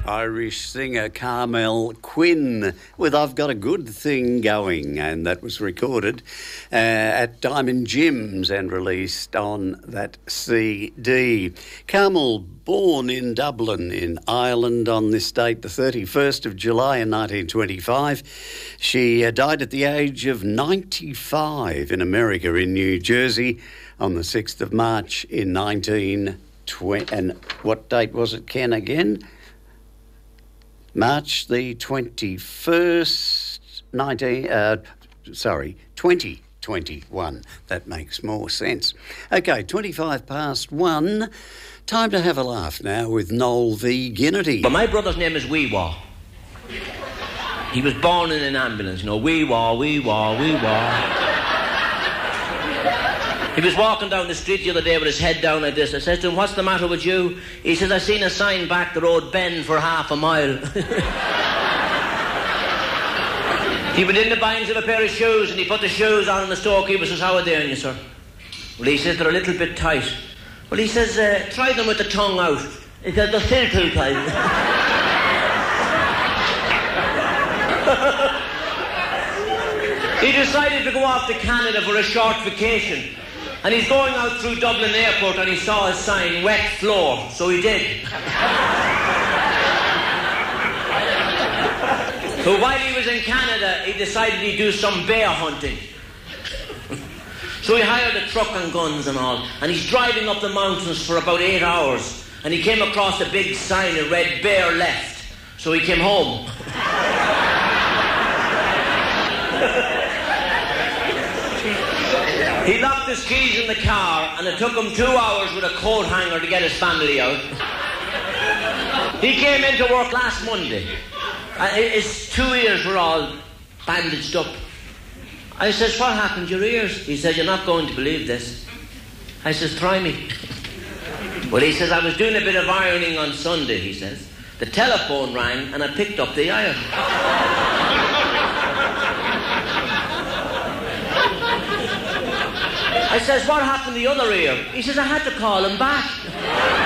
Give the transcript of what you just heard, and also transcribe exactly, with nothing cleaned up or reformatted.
Irish singer Carmel Quinn with I've Got a Good Thing Going, and that was recorded uh, at Diamond Gyms and released on that C D. Carmel, born in Dublin in Ireland on this date, the thirty-first of July in nineteen twenty-five. She uh, died at the age of ninety-five in America, in New Jersey, on the sixth of March in nineteen twenty. And what date was it, Ken, again? March the twenty-first, nineteen, uh, sorry, twenty twenty-one. That makes more sense. Okay, twenty-five past one. Time to have a laugh now with Noel V. Ginnity. But my brother's name is Wee-Wah. He was born in an ambulance, you know, Wee-Wah, Wee-Wah, Wee-Wah. He was walking down the street the other day with his head down like this. I said to him, "What's the matter with you?" He says, "I seen a sign back the road, bend for half a mile." He went in the binds of a pair of shoes and he put the shoes on and the storekeeper says, "How are they on you, sir?" Well, he says, "They're a little bit tight." Well, he says, uh, "Try them with the tongue out." He says, "They're still too tight." He decided to go off to Canada for a short vacation. And he's going out through Dublin Airport and he saw a sign, wet floor. So he did. So while he was in Canada, he decided he'd do some bear hunting. So he hired a truck and guns and all. And he's driving up the mountains for about eight hours. And he came across a big sign that read, "Bear left." So he came home. He locked his keys in the car, and it took him two hours with a coat hanger to get his family out. He came into work last Monday, and his two ears were all bandaged up. I says, "What happened to your ears?" He said, "You're not going to believe this." I says, "Try me." Well, he says, "I was doing a bit of ironing on Sunday," he says. "The telephone rang, and I picked up the iron." I says, "What happened to the other ear?" He says, "I had to call him back."